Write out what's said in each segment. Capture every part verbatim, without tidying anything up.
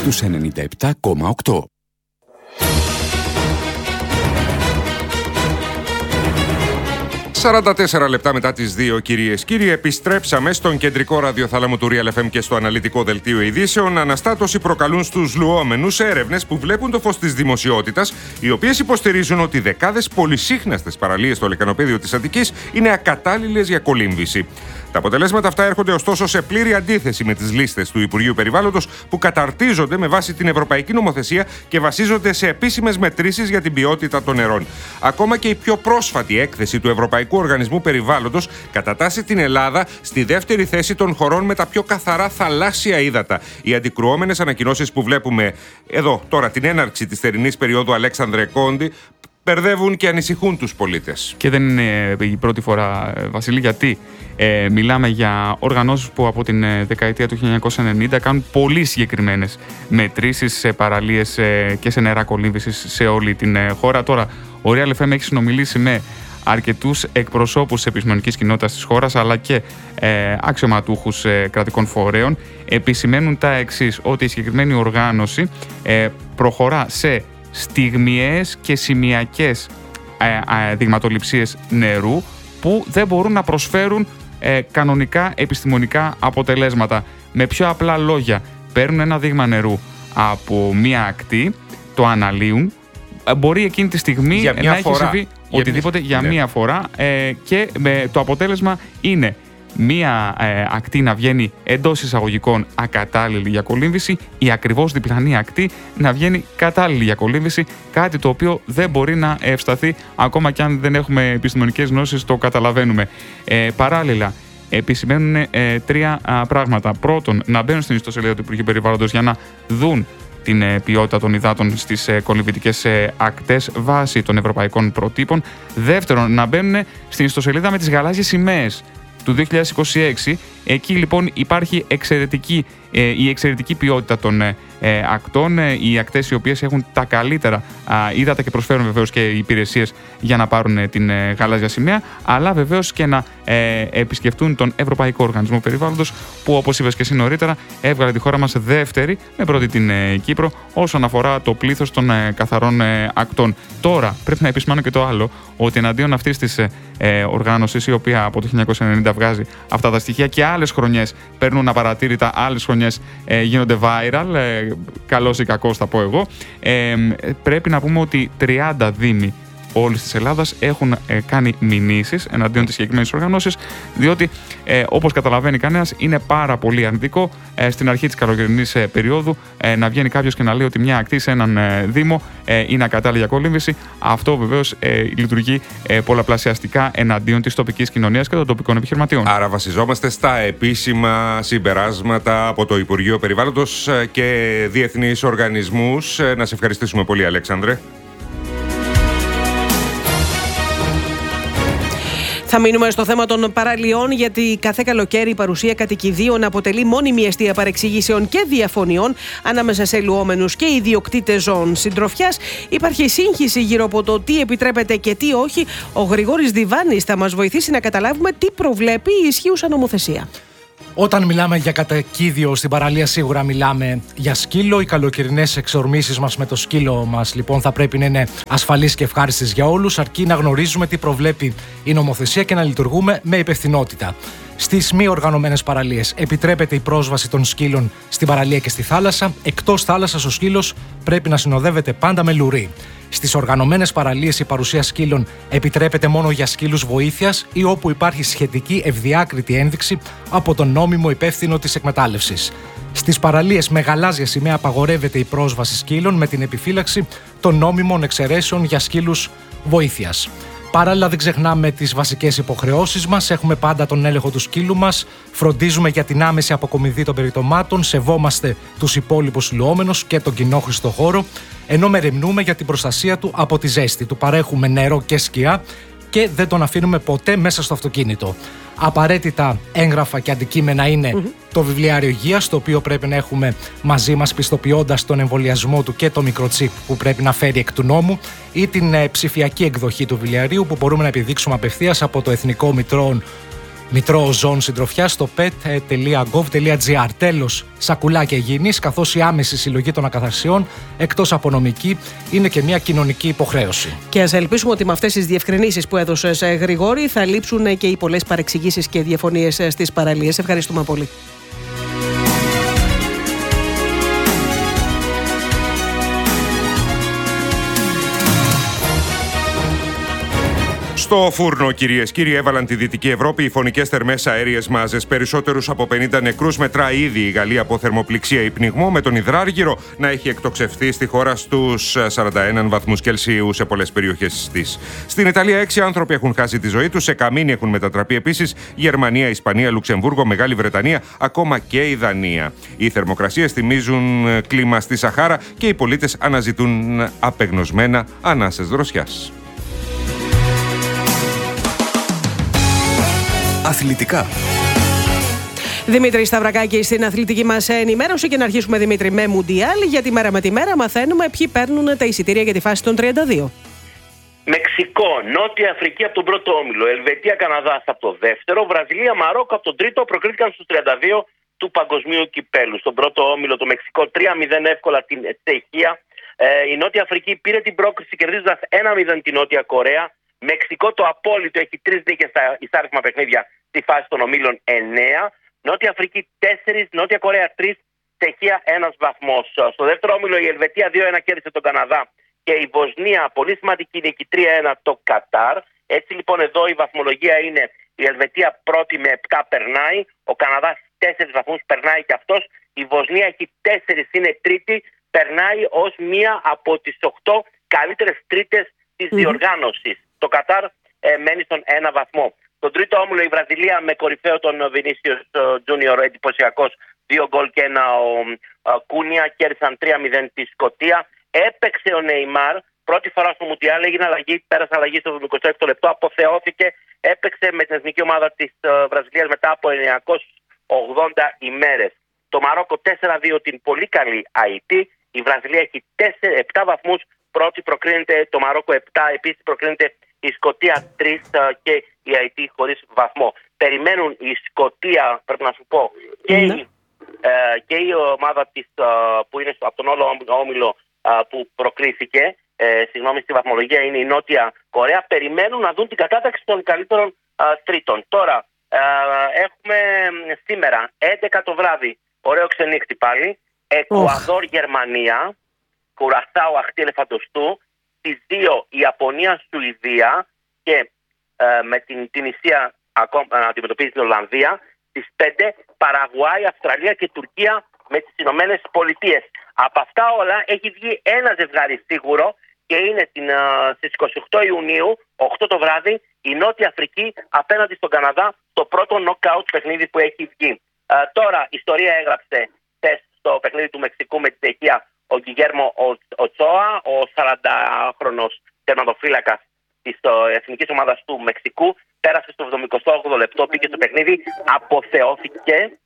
στους ενενήντα επτά κόμμα οκτώ. σαράντα τέσσερα λεπτά μετά τις δύο, κυρίες και κύριοι, επιστρέψαμε στον κεντρικό ραδιοθάλαμο του Real εφ εμ και στο αναλυτικό δελτίο ειδήσεων. Αναστάτωση προκαλούν στους λουόμενους έρευνες που βλέπουν το φως της δημοσιότητας, οι οποίες υποστηρίζουν ότι δεκάδες πολυσύχναστες παραλίες στο λεκανοπέδιο της Αττικής είναι ακατάλληλες για κολύμβηση. Τα αποτελέσματα αυτά έρχονται ωστόσο σε πλήρη αντίθεση με τις λίστες του Υπουργείου Περιβάλλοντος, που καταρτίζονται με βάση την ευρωπαϊκή νομοθεσία και βασίζονται σε επίσημες μετρήσεις για την ποιότητα των νερών. Ακόμα και η πιο πρόσφατη έκθεση του Ευρωπαϊκού Οργανισμού Περιβάλλοντος κατατάσσει την Ελλάδα στη δεύτερη θέση των χωρών με τα πιο καθαρά θαλάσσια ύδατα. Οι αντικρουόμενες ανακοινώσεις που βλέπουμε εδώ τώρα την έναρξη της θερινής περίοδου Αλέξανδρε Κόντι μπερδεύουν και ανησυχούν τους πολίτες. Και δεν είναι η πρώτη φορά, Βασίλη, γιατί ε, μιλάμε για οργανώσεις που από την δεκαετία του χίλια εννιακόσια ενενήντα κάνουν πολύ συγκεκριμένες μετρήσεις σε παραλίες ε, και σε νερά κολύμβησης σε όλη την ε, χώρα. Τώρα, ο Real εφ εμ έχει συνομιλήσει με αρκετούς εκπροσώπους της επιστημονικής κοινότητας της χώρας, αλλά και ε, αξιωματούχους ε, κρατικών φορέων. Επισημαίνουν τα εξής, ότι η συγκεκριμένη οργάνωση ε, προχωρά σε στιγμιαίες και σημειακές ε, ε, δειγματοληψίες νερού που δεν μπορούν να προσφέρουν ε, κανονικά επιστημονικά αποτελέσματα. Με πιο απλά λόγια, παίρνουν ένα δείγμα νερού από μία ακτή, το αναλύουν, μπορεί εκείνη τη στιγμή να έχει συμβεί οτιδήποτε για μία ναι. φορά ε, και με, το αποτέλεσμα είναι μία ε, ακτή να βγαίνει εντός εισαγωγικών ακατάλληλη για κολύμβηση, η ακριβώς διπλανή ακτή να βγαίνει κατάλληλη για κολύμβηση, κάτι το οποίο δεν μπορεί να ευσταθεί ακόμα και αν δεν έχουμε επιστημονικές γνώσεις, το καταλαβαίνουμε. Ε, παράλληλα, επισημαίνουν ε, τρία α, πράγματα. Πρώτον, να μπαίνουν στην ιστοσελίδα του Υπουργείου Περιβάλλοντος για να δουν την ε, ποιότητα των υδάτων στις ε, κολυμβητικές ε, ακτές βάσει των ευρωπαϊκών προτύπων. Δεύτερον, να μπαίνουν στην ιστοσελίδα με τις γαλάζιες σημαίες του δύο χιλιάδες είκοσι έξι. Εκεί λοιπόν υπάρχει εξαιρετική, ε, η εξαιρετική ποιότητα των ε, ακτών, ε, οι ακτές οι οποίες έχουν τα καλύτερα ε, ύδατα και προσφέρουν βεβαίως και υπηρεσίες για να πάρουν ε, την ε, γαλάζια σημαία, αλλά βεβαίως και να ε, επισκεφτούν τον Ευρωπαϊκό Οργανισμό Περιβάλλοντος, που όπως είπες και εσύ νωρίτερα έβγαλε τη χώρα μας δεύτερη με πρώτη την ε, Κύπρο όσον αφορά το πλήθος των ε, καθαρών ε, ακτών. Τώρα πρέπει να επισημάνω και το άλλο, ότι εναντίον αυτής της ε, ε, οργάνωσης, η οποία από το χίλια εννιακόσια ενενήντα βγάζει αυτά τα στοιχεία και άλλες χρονιές παίρνουν απαρατήρητα, άλλες χρονιές ε, γίνονται viral, ε, καλός ή κακός θα πω εγώ, ε, πρέπει να πούμε ότι τριάντα δήμοι όλης της Ελλάδας έχουν ε, κάνει μηνύσεις εναντίον της συγκεκριμένης οργανώσης, διότι ε, όπως καταλαβαίνει κανένας είναι πάρα πολύ αρνητικό ε, στην αρχή της καλοκαιρινής ε, περίοδου ε, να βγαίνει κάποιος και να λέει ότι μια ακτή σε έναν ε, δήμο ε, είναι ακατάλληλη για κολύμβηση. Αυτό βεβαίως ε, λειτουργεί ε, πολλαπλασιαστικά εναντίον της τοπικής κοινωνίας και των τοπικών επιχειρηματιών. Άρα βασιζόμαστε στα επίσημα συμπεράσματα από το Υπουργείο Περιβάλλοντος και διεθνείς οργανισμούς. Να σε ευχαριστήσουμε πολύ, Αλέξανδρε. Θα μείνουμε στο θέμα των παραλιών, γιατί κάθε καλοκαίρι η παρουσία κατοικιδίων αποτελεί μόνιμη αιστεία παρεξηγήσεων και διαφωνιών ανάμεσα σε λουόμενους και ιδιοκτήτες ζώων συντροφιάς. Υπάρχει σύγχυση γύρω από το τι επιτρέπεται και τι όχι. Ο Γρηγόρης Διβάνης θα μας βοηθήσει να καταλάβουμε τι προβλέπει η ισχύουσα νομοθεσία. Όταν μιλάμε για κατοικίδιο στην παραλία, σίγουρα μιλάμε για σκύλο. Οι καλοκαιρινές εξορμήσεις μας με το σκύλο μας λοιπόν θα πρέπει να είναι ασφαλείς και ευχάριστες για όλους, αρκεί να γνωρίζουμε τι προβλέπει η νομοθεσία και να λειτουργούμε με υπευθυνότητα. Στις μη οργανωμένες παραλίες επιτρέπεται η πρόσβαση των σκύλων στην παραλία και στη θάλασσα. Εκτός θάλασσας, ο σκύλος πρέπει να συνοδεύεται πάντα με λουρί. Στις οργανωμένες παραλίες η παρουσία σκύλων επιτρέπεται μόνο για σκύλους βοήθειας ή όπου υπάρχει σχετική ευδιάκριτη ένδειξη από τον νόμιμο υπεύθυνο της εκμετάλλευσης. Στις παραλίες με γαλάζια σημαία απαγορεύεται η πρόσβαση σκύλων με την επιφύλαξη των νόμιμων εξαιρέσεων για σκύλους βοήθειας. Παράλληλα, δεν ξεχνάμε τις βασικές υποχρεώσεις μας. Έχουμε πάντα τον έλεγχο του σκύλου μας, φροντίζουμε για την άμεση αποκομιδή των περιτομάτων, σεβόμαστε τους υπόλοιπους λουόμενους και τον κοινόχρηστο χώρο, ενώ μεριμνούμε για την προστασία του από τη ζέστη. Του παρέχουμε νερό και σκιά και δεν τον αφήνουμε ποτέ μέσα στο αυτοκίνητο. Απαραίτητα έγγραφα και αντικείμενα είναι mm-hmm. το βιβλιάριο υγείας, το οποίο πρέπει να έχουμε μαζί μας πιστοποιώντας τον εμβολιασμό του και το μικροτσίπ που πρέπει να φέρει εκ του νόμου, ή την ε, ψηφιακή εκδοχή του βιβλιαρίου που μπορούμε να επιδείξουμε απευθείας από το Εθνικό Μητρό Μητρό ζώων συντροφιάς στο πετ τελεία γκοβ τελεία τζι άρ. Τέλος, σακουλάκια υγιεινής, καθώς η άμεση συλλογή των ακαθαρσιών, εκτός από νομική, είναι και μια κοινωνική υποχρέωση. Και ας ελπίσουμε ότι με αυτές τις διευκρινήσεις που έδωσες, Γρηγόρη, θα λείψουν και οι πολλές παρεξηγήσεις και διαφωνίες στις παραλίες. Ευχαριστούμε πολύ. Στο φούρνο, κυρίες και κύριοι, έβαλαν τη Δυτική Ευρώπη οι φωνικές θερμές αέριες μάζες. Περισσότερους από πενήντα νεκρούς μετράει ήδη η Γαλλία από θερμοπληξία ή πνιγμό, με τον υδράργυρο να έχει εκτοξευθεί στη χώρα στους σαράντα ένα βαθμούς Κελσίου σε πολλές περιοχές της. Στην Ιταλία, έξι άνθρωποι έχουν χάσει τη ζωή τους, σε καμίνι έχουν μετατραπεί επίσης Γερμανία, Ισπανία, Λουξεμβούργο, Μεγάλη Βρετανία, ακόμα και η Δανία. Οι θερμοκρασίες θυμίζουν κλίμα στη Σαχάρα και οι πολίτες αναζητούν απεγνωσμένα ανάσες δροσιάς. Αθλητικά. Δημήτρη Σταυρακάκη στην αθλητική μας ενημέρωση, και να αρχίσουμε, Δημήτρη, με Μουντιάλ, γιατί μέρα με τη μέρα μαθαίνουμε ποιοι παίρνουν τα εισιτήρια για τη φάση των τριάντα δύο. Μεξικό, Νότια Αφρική από τον πρώτο όμιλο, Ελβετία, Καναδάς από το δεύτερο, Βραζιλία, Μαρόκο από τον τρίτο, προκρίθηκαν στους τριάντα δύο του Παγκοσμίου Κυπέλου. Στον πρώτο όμιλο το Μεξικό τρία μηδέν εύκολα την Τσεχία. Ε, η Νότια Αφρική πήρε την πρόκριση κερδίζοντας ένα μηδέν την Νότια Κορέα. Μεξικό το απόλυτο, έχει τρεις νίκες στα εισάριθμα παιχνίδια στη φάση των ομίλων εννέα. Νότια Αφρική τέσσερα, Νότια Κορέα τρία, Τσεχία ένας βαθμός. Στο δεύτερο όμιλο η Ελβετία δύο ένα κέρδισε τον Καναδά και η Βοσνία πολύ σημαντική νίκη τρία ένα το Κατάρ. Έτσι λοιπόν εδώ η βαθμολογία είναι η Ελβετία πρώτη με επτά, περνάει, ο Καναδάς τέσσερις βαθμούς, περνάει και αυτός, η Βοσνία έχει τέσσερα, είναι τρίτη, περνάει ως μία από τις οκτώ καλύτερες τρίτες της mm. διοργάνωσης. Το Κατάρ ε, μένει στον ένα βαθμό. Στον τρίτο όμιλο η Βραζιλία με κορυφαίο τον Βινίσιος Τζούνιορ, εντυπωσιακός, δύο γκολ και ένα ο, ο Κούνια, κέρδισαν τρία μηδέν τη Σκωτία. Έπαιξε ο Νεϊμάρ, πρώτη φορά στο Μουντιάλ, έγινε αλλαγή, πέρασε αλλαγή στο είκοσι έξι λεπτό, αποθεώθηκε, έπαιξε με την εθνική ομάδα της uh, Βραζιλίας μετά από εννιακόσιες ογδόντα ημέρες. Το Μαρόκο τέσσερα δύο την πολύ καλή Αϊτή, η Βραζιλία έχει επτά βαθμούς, πρώτη προκρίνεται το Μαρόκο επτά, επίσης προκρίνεται η Σκωτία τρία και η Αϊτή χωρίς βαθμό. Περιμένουν η Σκωτία, πρέπει να σου πω, και, mm. η, ε, και η ομάδα της, ε, που είναι από τον όλο όμιλο ε, που προκρίθηκε, ε, συγγνώμη, στη βαθμολογία είναι η Νότια Κορέα, περιμένουν να δουν την κατάταξη των καλύτερων ε, τρίτων. Τώρα, ε, έχουμε σήμερα, έντεκα το βράδυ, ωραίο ξενύχτη πάλι, Εκουαδόρ, oh. Γερμανία, Κουρασάο, Αχτή Ελεφαντοστού, στις δύο η Ιαπωνία, Σουηδία και ε, με την Τινησία ακόμα να αντιμετωπίζει την Ολλανδία. Στις πέντε Παραγουάη, Αυστραλία και Τουρκία με τις Ηνωμένες Πολιτείες. Από αυτά όλα έχει βγει ένα ζευγάρι σίγουρο και είναι την, ε, στις είκοσι οκτώ Ιουνίου, οκτώ το βράδυ, η Νότια Αφρική απέναντι στον Καναδά, το πρώτο νοκάουτ παιχνίδι που έχει βγει. Ε, τώρα, η ιστορία έγραψε χθες στο παιχνίδι του Μεξικού με την Τσεχία ο Γκιγέρμο Οτσόα, ο σαραντάχρονος τερματοφύλακας της εθνικής ομάδας του Μεξικού, πέρασε στο εβδομηκοστό όγδοο λεπτό, μπήκε στο παιχνίδι, αποθεώθηκε,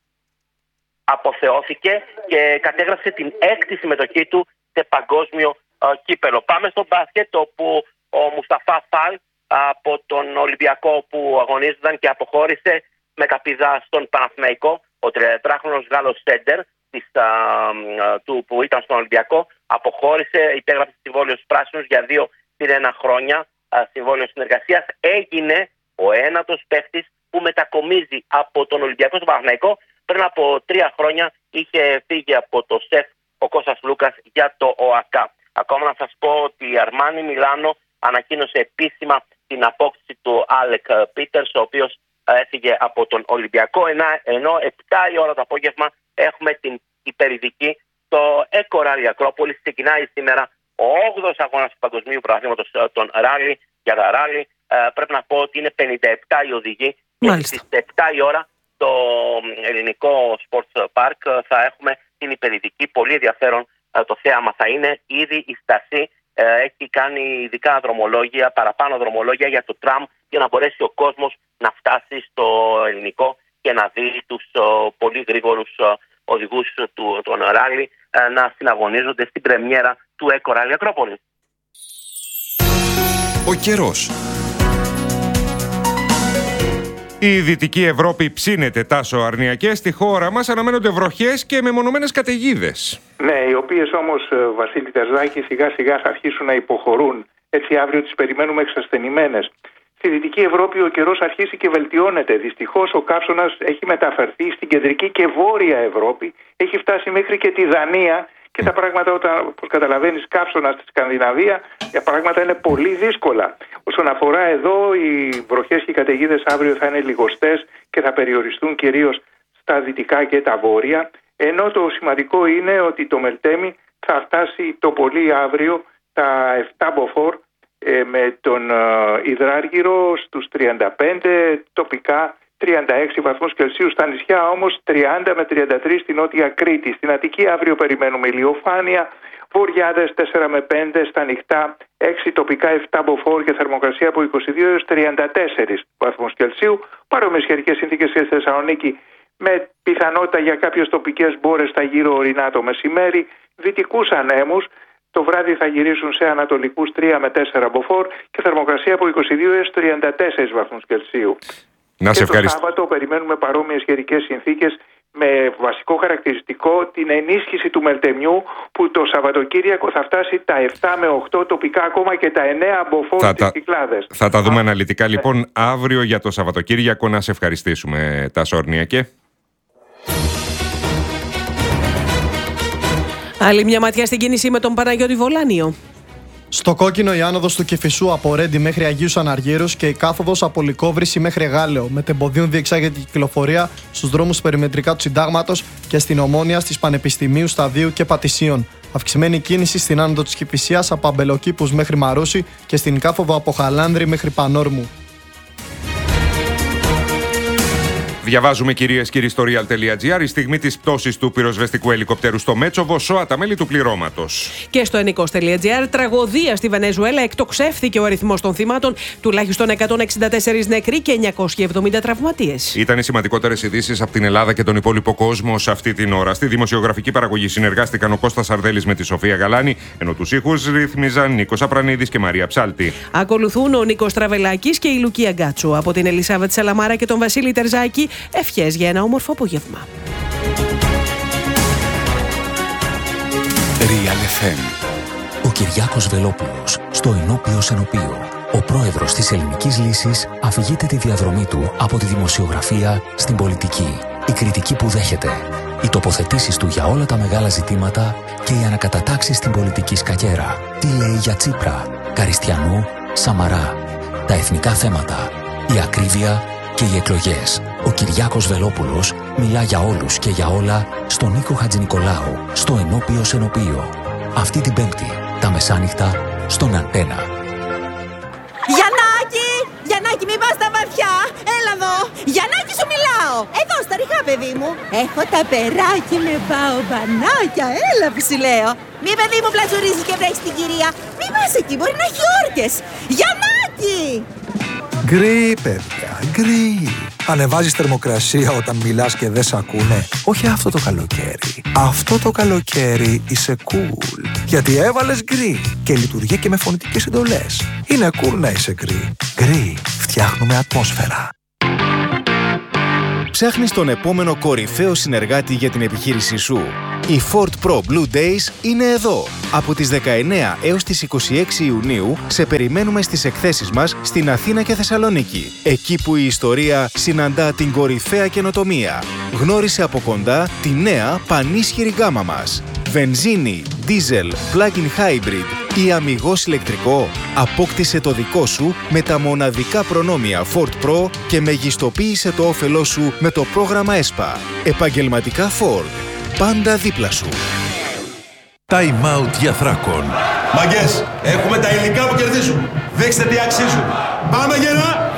αποθεώθηκε και κατέγραψε την έκτη συμμετοχή του σε παγκόσμιο uh, κύπελο. Πάμε στο μπάσκετ, όπου ο Μουσταφά Φαλ από τον Ολυμπιακό που αγωνίζονταν και αποχώρησε με καπηδά στον Παναθηναϊκό, ο τριαντάχρονος Γάλλος σέντερ της, α, α, του που ήταν στον Ολυμπιακό, αποχώρησε, υπέγραψε συμβόλαιο στους πράσινους για δύο συν ένα χρόνια, α, συμβόλαιο συνεργασίας. Έγινε ο ένατος παίχτης που μετακομίζει από τον Ολυμπιακό στον Παναθηναϊκό. Πριν από τρία χρόνια είχε φύγει από το ΣΕΦ ο Κώστας Λούκας για το ΟΑΚΑ. Ακόμα να σας πω ότι η Αρμάνι Μιλάνο ανακοίνωσε επίσημα την απόκτηση του Άλεκ Πίτερς, ο οποίος έφυγε από τον Ολυμπιακό, ενώ επτά η ώρα το απόγευμα έχουμε την υπερειδική στο Eco Rally Ακρόπολης. Ξεκινάει σήμερα ο όγδοος αγώνας του Παγκοσμίου Πρωταθλήματος των Ράλι. Για τα Ράλι πρέπει να πω ότι είναι πενήντα επτά οι οδηγοί και στις επτά η ώρα στο ελληνικό Sports Park θα έχουμε την υπερειδική. Πολύ ενδιαφέρον το θέαμα θα είναι. Ήδη η Στασή έχει κάνει ειδικά δρομολόγια, παραπάνω δρομολόγια για το τραμ, για να μπορέσει ο κόσμος να φτάσει στο ελληνικό και να δει τους uh, πολύ γρήγορους uh, οδηγούς του των ράλι uh, να συναγωνίζονται στην πρεμιέρα του Eco Rally Ακρόπολης. Ο καιρός. Η Δυτική Ευρώπη ψήνεται, Τάσο Αρνιακέ. Στη χώρα μας αναμένονται βροχές και μεμονωμένες καταιγίδες. Ναι, οι οποίες όμως, Βασίλη Τερζάκη, σιγά σιγά θα αρχίσουν να υποχωρούν. Έτσι αύριο τις περιμένουμε εξασθενημένες. Στη Δυτική Ευρώπη ο καιρός αρχίσει και βελτιώνεται. Δυστυχώς ο καύσωνας έχει μεταφερθεί στην κεντρική και βόρεια Ευρώπη. Έχει φτάσει μέχρι και τη Δανία και τα πράγματα, όταν, όπως καταλαβαίνεις, καύσωνα στη Σκανδιναβία, τα πράγματα είναι πολύ δύσκολα. Όσον αφορά εδώ, οι βροχές και οι καταιγίδες αύριο θα είναι λιγοστές και θα περιοριστούν κυρίως στα δυτικά και τα βόρεια. Ενώ το σημαντικό είναι ότι το Μελτέμι θα φτάσει το πολύ αύριο τα επτά μποφόρ ε, με τον ε, υδράργυρο στους τριάντα πέντε, τοπικά τριάντα έξι βαθμούς Κελσίου, στα νησιά όμως τριάντα με τριάντα τρία στην Νότια Κρήτη. Στην Αττική αύριο περιμένουμε ηλιοφάνεια, βοριάδες τέσσερα με πέντε, στα νυχτά έξι, τοπικά επτά μποφόρ και θερμοκρασία από είκοσι δύο έως τριάντα τέσσερα βαθμούς Κελσίου. Παρόμοιες καιρικές συνθήκες και στη Θεσσαλονίκη, με πιθανότητα για κάποιες τοπικές μπόρες στα γύρω ορεινά το μεσημέρι, δυτικούς ανέμους. Το βράδυ θα γυρίσουν σε ανατολικούς τρία με τέσσερα μποφόρ και θερμοκρασία από είκοσι δύο έως τριάντα τέσσερα βαθμούς Κελσίου. Να σε και το Σάββατο περιμένουμε παρόμοιες καιρικές συνθήκες, με βασικό χαρακτηριστικό την ενίσχυση του Μελτεμιού, που το Σαββατοκύριακο θα φτάσει τα επτά με οκτώ, τοπικά ακόμα και τα εννέα μποφόρ στις Κυκλάδες. Θα τα δούμε Α, αναλυτικά ναι. λοιπόν αύριο για το Σαββατοκύριακο. Να σε ευχαριστήσουμε, Τάσο Αρνιακέ. Άλλη μια ματιά στην κίνηση με τον Παναγιώτη Βολάνιο. Στο κόκκινο η άνοδος του Κηφισού από Ρέντι μέχρι Αγίους Αναργύρους και η κάθοδος από Λυκόβρηση μέχρι Γάλεο, με τεμποδίων διεξάγεται η κυκλοφορία στους δρόμους περιμετρικά του Συντάγματος και στην Ομόνια, στις Πανεπιστημίου, Σταδίου και Πατησίων. Αυξημένη κίνηση στην άνοδο της Κηφισίας από Αμπελοκήπους μέχρι Μαρούσι και στην κάθοδο από Χαλάνδρη μέχρι Πανόρμου. Διαβάζουμε, κυρίες και κύριοι, στο real τελεία gr. Η στιγμή της πτώσης του πυροσβεστικού ελικοπτέρου στο Μέτσοβο σώα τα μέλη του πληρώματος. Και στο ενικός τελεία gr, τραγωδία στη Βενεζουέλα, εκτοξεύθηκε ο αριθμός των θυμάτων, τουλάχιστον εκατόν εξήντα τέσσερις νεκροί και εννιακόσιοι εβδομήντα τραυματίες. Ήταν οι σημαντικότερες ειδήσεις από την Ελλάδα και τον υπόλοιπο κόσμο σε αυτή την ώρα. Στη δημοσιογραφική παραγωγή συνεργάστηκαν ο Κώστας Αρδέλης με τη Σοφία Γαλάνη, ενώ τους ήχους ρύθμιζαν Νίκος Απρανίδης και Μαρία Ψάλτη. Ακολουθούν ο Νίκος Τραβελάκης και η Λουκία Γκάτσου. Από την Ελισάβετ Σαλαμάρα και τον Βασίλη Τερζάκη, ευχές για ένα όμορφο απόγευμα. Real εφ εμ. Ο Κυριάκος Βελόπουλος, στο Ενώπιος Ενωπείο. Ο πρόεδρος της Ελληνικής Λύσης αφηγείται τη διαδρομή του από τη δημοσιογραφία στην πολιτική. Η κριτική που δέχεται, οι τοποθετήσεις του για όλα τα μεγάλα ζητήματα και οι ανακατατάξεις στην πολιτική σκακέρα. Τι λέει για Τσίπρα, Καριστιανού, Σαμαρά, τα εθνικά θέματα, η ακρίβεια και οι εκλογές. Ο Κυριάκος Βελόπουλος μιλά για όλους και για όλα στον Νίκο Χατζηνικολάου, στο Ενώπιος Ενωπείο. Αυτή την Πέμπτη, τα μεσάνυχτα, στον Αντένα. Γιαννάκη! Γιαννάκη, μην πας στα βαθιά! Έλα εδώ! Γιαννάκη, σου μιλάω! Εδώ, στα ρηχά, παιδί μου! Έχω τα περάκι με μπαομπανάκια! Έλα που σου λέω! Μη, παιδί μου, πλατσουρίζεις και βρέχεις την κυρία! Μη πας εκεί, μπορεί να έχει όρκες! Γιαννάκη! Γκρι, παιδιά, γκρι. Ανεβάζεις θερμοκρασία όταν μιλάς και δεν σ' ακούνε. Όχι αυτό το καλοκαίρι. Αυτό το καλοκαίρι είσαι cool. Γιατί έβαλες γκρι και λειτουργεί και με φωνητικές εντολές. Είναι cool να είσαι γκρι. Γκρι, φτιάχνουμε ατμόσφαιρα. Ψάχνεις τον επόμενο κορυφαίο συνεργάτη για την επιχείρησή σου. Οι Ford Pro Blue Days είναι εδώ. Από τις δεκαεννέα έως τις είκοσι έξι Ιουνίου σε περιμένουμε στις εκθέσεις μας στην Αθήνα και Θεσσαλονίκη. Εκεί που η ιστορία συναντά την κορυφαία καινοτομία. Γνώρισε από κοντά τη νέα πανίσχυρη γκάμα μας. Βενζίνη, δίζελ, plug-in hybrid ή αμιγώς ηλεκτρικό. Απόκτησε το δικό σου με τα μοναδικά προνόμια Ford Pro και μεγιστοποίησε το όφελό σου με το πρόγραμμα ΕΣΠΑ. Επαγγελματικά Ford. Πάντα δίπλα σου. Time out για Θράκον. Μαγκές, έχουμε τα υλικά που κερδίζουν. Δείξτε τι αξίζουν. Πάμε γερά!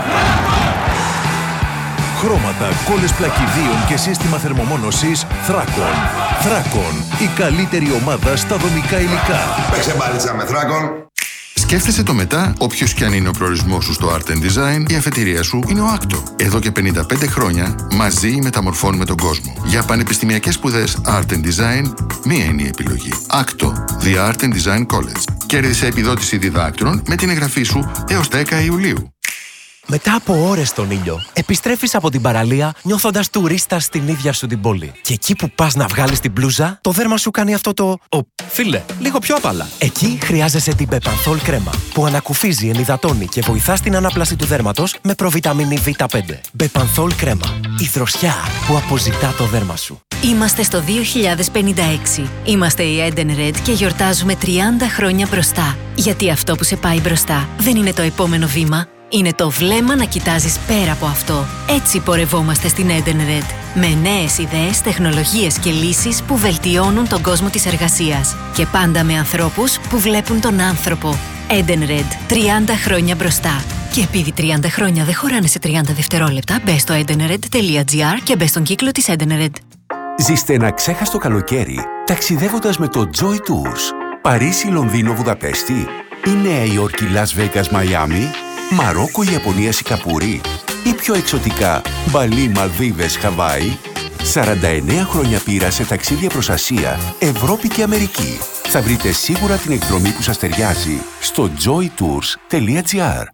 Χρώματα, κόλλες πλακιδίων και σύστημα θερμομόνωσης Θράκον. Θράκον, η καλύτερη ομάδα στα δομικά υλικά. Παίξε μπάλιτσα με Θράκον. Σκέφτεσαι το μετά, όποιος κι αν είναι ο προορισμός σου στο Art and Design, η αφετηρία σου είναι ο Άκτο. Εδώ και πενήντα πέντε χρόνια, μαζί μεταμορφώνουμε τον κόσμο. Για πανεπιστημιακές σπουδές Art and Design, μία είναι η επιλογή. Άκτο, The Art and Design College. Κέρδισε επιδότηση διδάκτρων με την εγγραφή σου έως δέκα Ιουλίου. Μετά από ώρες στον ήλιο, επιστρέφεις από την παραλία νιώθοντας τουρίστας στην ίδια σου την πόλη. Και εκεί που πας να βγάλεις την μπλούζα, το δέρμα σου κάνει αυτό το... Ο, φίλε, λίγο πιο απαλά. Εκεί χρειάζεσαι την Μπεπανθόλ κρέμα, που ανακουφίζει, ενυδατώνει και βοηθά στην ανάπλαση του δέρματος με προβιταμίνη βι πέντε. Μπεπανθόλ κρέμα. Η δροσιά που αποζητά το δέρμα σου. Είμαστε στο δύο χιλιάδες πενήντα έξι. Είμαστε η Edenred και γιορτάζουμε τριάντα χρόνια μπροστά. Γιατί αυτό που σε πάει μπροστά δεν είναι το επόμενο βήμα. Είναι το βλέμμα να κοιτάζεις πέρα από αυτό. Έτσι πορευόμαστε στην Edenred. Με νέες ιδέες, τεχνολογίες και λύσεις που βελτιώνουν τον κόσμο της εργασίας. Και πάντα με ανθρώπους που βλέπουν τον άνθρωπο. Edenred. τριάντα χρόνια μπροστά. Και επειδή τριάντα χρόνια δεν χωράνε σε τριάντα δευτερόλεπτα, μπες στο edenred τελεία gr και μπες στον κύκλο της Edenred. Ζήστε ένα ξέχαστο καλοκαίρι ταξιδεύοντας με το Joy Tours. Παρίσι, Λονδίνο, Βουδαπέστη ή Νέα Υόρκη, Λας Βέγκας, Μαϊάμι, Μαρόκο, Ιαπωνία, Σικαπούρη ή πιο εξωτικά Μπαλί, Μαλδίβες, Χαβάη. σαράντα εννέα χρόνια πείρα σε ταξίδια προς Ασία, Ευρώπη και Αμερική. Θα βρείτε σίγουρα την εκδρομή που σας ταιριάζει στο joy tours τελεία gr.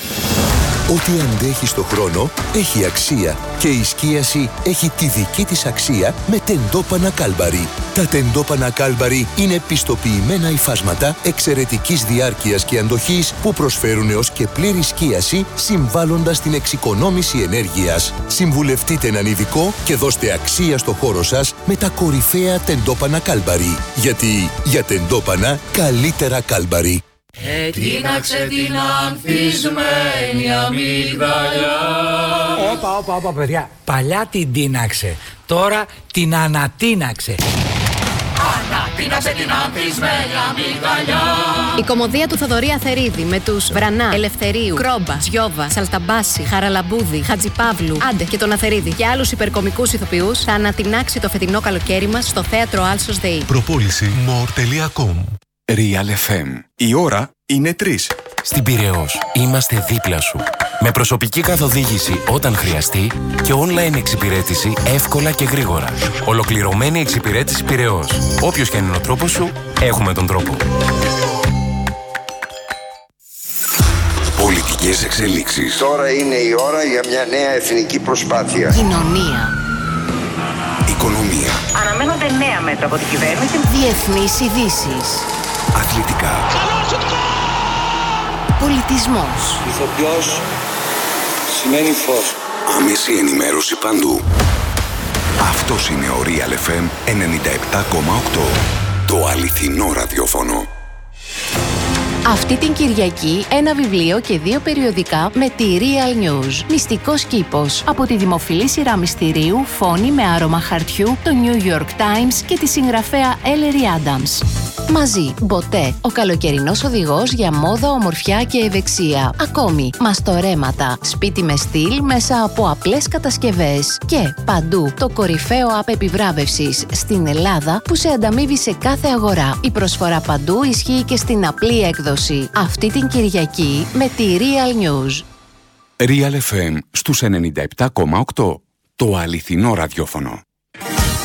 Ό,τι αντέχει στο χρόνο έχει αξία και η σκίαση έχει τη δική της αξία με τεντόπανα Κάλμπαρι. Τα τεντόπανα Κάλμπαρι είναι πιστοποιημένα υφάσματα εξαιρετικής διάρκειας και αντοχής που προσφέρουν έως και πλήρη σκίαση συμβάλλοντας στην εξοικονόμηση ενέργειας. Συμβουλευτείτε έναν ειδικό και δώστε αξία στο χώρο σας με τα κορυφαία τεντόπανα Κάλμπαρι. Γιατί για τεντόπανα καλύτερα Κάλμπαρι. Ετείναξε την ανθισμένη αμυγδαλιά. Όπα, όπα, όπα παιδιά. Παλιά την τίναξε, τώρα την ανατίναξε. Ανατείναξε την ανθισμένη αμυγδαλιά. Η κωμωδία του Θοδωρή Αθερίδη με τους Βρανά, Ελευθερίου, Κρόμπα, Τζιόβα, Σαλταμπάση, Χαραλαμπούδη, Χατζιπαύλου, Άντε και τον Αθερίδη και άλλους υπερκομικούς ηθοποιούς θα ανατινάξει το φετινό καλοκαίρι μας στο θέατρο Άλσος ΔΕΗ. Προπόληση more τελεία com. Real εφ εμ. Η ώρα είναι τρεις. Στην Πειραιώς είμαστε δίπλα σου. Με προσωπική καθοδήγηση όταν χρειαστεί και online εξυπηρέτηση εύκολα και γρήγορα. Ολοκληρωμένη εξυπηρέτηση Πειραιώς. Όποιος και αν είναι ο τρόπος σου, έχουμε τον τρόπο. Πολιτικές εξελίξεις. Τώρα είναι η ώρα για μια νέα εθνική προσπάθεια. Κοινωνία. Οικονομία. Αναμένονται νέα μέτρα από την κυβέρνηση. Διεθνείς ειδήσεις. Αθλητικά. Πολιτισμός. Ηθοποιός σημαίνει φως. Άμεση ενημέρωση παντού. Αυτός είναι ο Real εφ εμ ενενήντα επτά κόμμα οκτώ. Το αληθινό ραδιόφωνο. Αυτή την Κυριακή ένα βιβλίο και δύο περιοδικά με τη Real News. Μυστικός κήπος. Από τη δημοφιλή σειρά μυστηρίου Φόνη με άρωμα χαρτιού, το New York Times και τη συγγραφέα Ellery Adams. Μαζί, Μποτέ, ο καλοκαιρινός οδηγός για μόδα, ομορφιά και ευεξία. Ακόμη, μαστορέματα, σπίτι με στυλ μέσα από απλές κατασκευές. Και παντού, το κορυφαίο app επιβράβευσης στην Ελλάδα που σε ανταμείβει σε κάθε αγορά. Η προσφορά παντού ισχύει και στην απλή έκδοση. Αυτή την Κυριακή με τη Real News. Real εφ εμ στους ενενήντα επτά κόμμα οκτώ. Το αληθινό ραδιόφωνο.